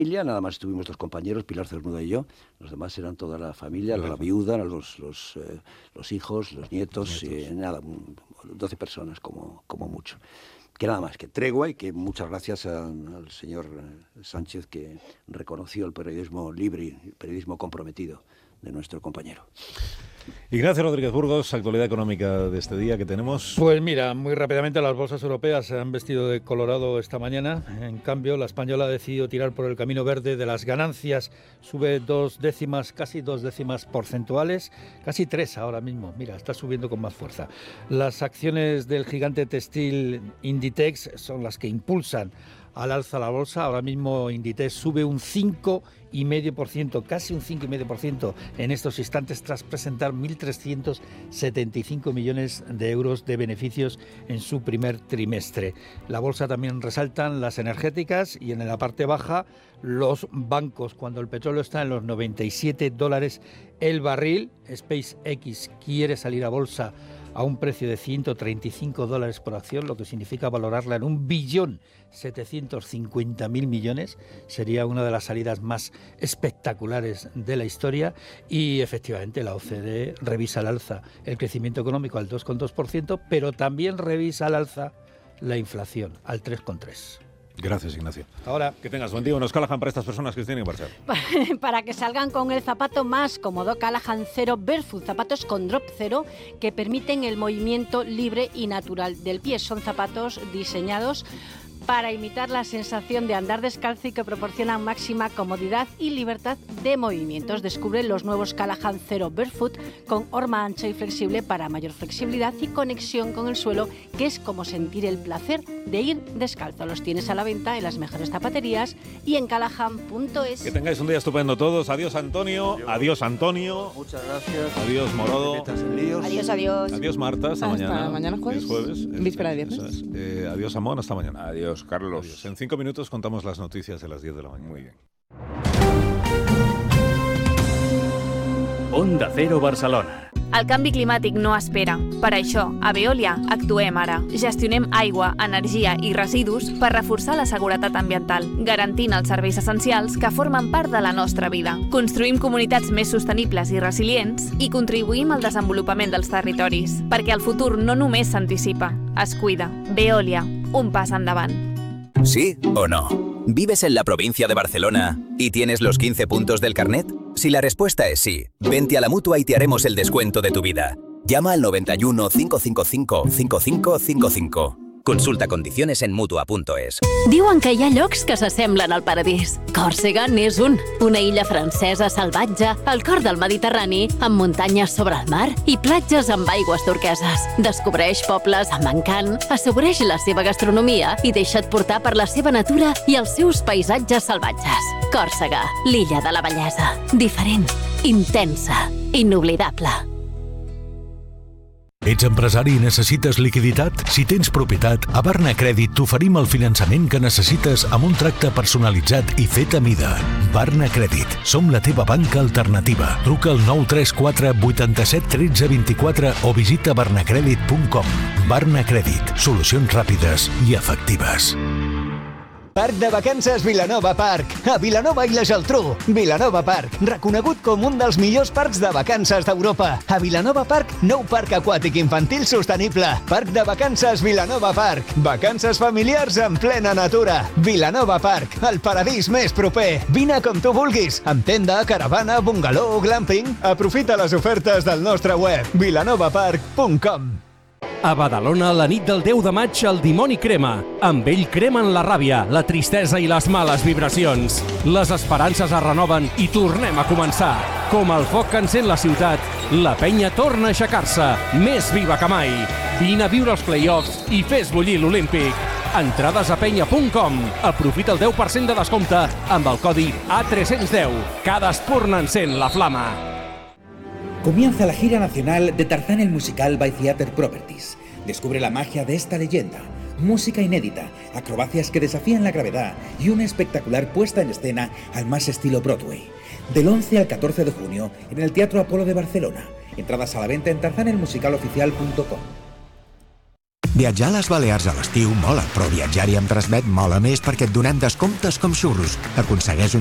familia, nada más estuvimos 2 compañeros, Pilar Cernuda y yo. Los demás eran toda la familia, la viuda, los hijos, los nietos. 12 personas como mucho. Que nada más, que tregua, y que muchas gracias al señor Sánchez, que reconoció el periodismo libre y el periodismo comprometido de nuestro compañero. Ignacio Rodríguez Burgos, actualidad económica de este día que tenemos. Pues mira, muy rápidamente las bolsas europeas se han vestido de colorado esta mañana. En cambio, la española ha decidido tirar por el camino verde de las ganancias. Sube 2 décimas, casi 2 décimas porcentuales, casi 3 ahora mismo. Mira, está subiendo con más fuerza. Las acciones del gigante textil Inditex son las que impulsan al alza la bolsa. Ahora mismo Inditex sube un 5,5%, casi un 5,5% en estos instantes, tras presentar 1.375 millones de euros de beneficios en su primer trimestre. La bolsa también resaltan las energéticas y en la parte baja los bancos. Cuando el petróleo está en los $97 el barril, SpaceX quiere salir a bolsa a un precio de $135 por acción, lo que significa valorarla en 1.750.000 millones. Sería una de las salidas más espectaculares de la historia. Y efectivamente la OCDE revisa al alza el crecimiento económico al 2,2%, pero también revisa al alza la inflación al 3,3%. Gracias, Ignacio. Ahora, que tengas buen día. Unos Callahan para estas personas que tienen que marchar. Para que salgan con el zapato más cómodo, Callahan Zero Barefoot, zapatos con drop cero que permiten el movimiento libre y natural del pie. Son zapatos diseñados para imitar la sensación de andar descalzo y que proporcionan máxima comodidad y libertad de movimientos. Descubre los nuevos Callahan Zero Barefoot con horma ancha y flexible para mayor flexibilidad y conexión con el suelo, que es como sentir el placer de ir descalzo. Los tienes a la venta en las mejores zapaterías y en callahan.es. Que tengáis un día estupendo todos. Adiós, Antonio. Adiós, Antonio. Muchas gracias. Adiós, Morodo. Adiós, adiós. Adiós, Marta. Hasta mañana. Mañana jueves. Es jueves. Víspera de viernes. Adiós, Amón. Hasta mañana. Adiós, Carlos. Adiós. En 5 minutos contamos las noticias de las 10 de la mañana. Muy bien. Onda Cero Barcelona. El canvi climàtic no espera. Per això, a Veolia actuem ara. Gestionem aigua, energia i residus per reforçar la seguretat ambiental, garantint els serveis essencials que formen part de la nostra vida. Construïm comunitats més sostenibles i resilients i contribuïm al desenvolupament dels territoris, perquè el futur no només s'anticipa, es cuida. Veolia, un pas endavant. ¿Sí o no? ¿Vives en la provincia de Barcelona y tienes los 15 puntos del carnet? Si la respuesta es sí, vente a la Mutua y te haremos el descuento de tu vida. Llama al 91 555 5555. Consulta condiciones en Mutua.es. Diuen que hi ha llocs que s'assemblen al paradís. Còrsega n'és un. Una illa francesa salvatge, al cor del Mediterrani, amb muntanyes sobre el mar i platges amb aigües turqueses. Descobreix pobles amb encant, assaboreix la seva gastronomia i deixa't portar per la seva natura i els seus paisatges salvatges. Còrsega, l'illa de la bellesa. Diferent, intensa, inoblidable. Ets empresari i necessites liquiditat? Si tens propietat, a Barna Crèdit t'oferim el finançament que necessites amb un tracte personalitzat i fet a mida. Barna Crèdit. Som la teva banca alternativa. Truca al 934 87 13 24 o visita barnacredit.com. Barna Crèdit. Solucions ràpides i efectives. Parc de vacances Vilanova Park, a Vilanova i la Geltrú. Vilanova Park, reconegut com un dels millors parcs de vacances d'Europa. A Vilanova Park, nou parc aquàtic infantil sostenible. Parc de vacances Vilanova Park. Vacances familiars en plena natura. Vilanova Park, el paradís més proper. Vine com tu vulguis, amb tenda, caravana, bungalow o glamping. Aprofita les ofertes del nostre web, vilanovapark.com. A Badalona, la nit del 10 de maig, el dimoni crema. Amb ell cremen la ràbia, la tristesa i les males vibracions. Les esperances es renoven i tornem a començar. Com el foc que encén la ciutat, la penya torna a aixecar-se, més viva que mai. Vine a viure els play-offs i fes bullir l'Olímpic. Entrades a penya.com. Aprofita el 10% de descompte amb el codi A310. Cada espurna encén la flama. Comienza la gira nacional de Tarzán el musical by Theater Properties. Descubre la magia de esta leyenda, música inédita, acrobacias que desafían la gravedad y una espectacular puesta en escena al más estilo Broadway. Del 11 al 14 de junio en el Teatro Apolo de Barcelona. Entradas a la venta en tarzanelmusicaloficial.com. Viatjar a les Balears a l'estiu mola, però viatjar-hi amb Transmet mola més perquè et donem descomptes com xurros. Aconsegueix un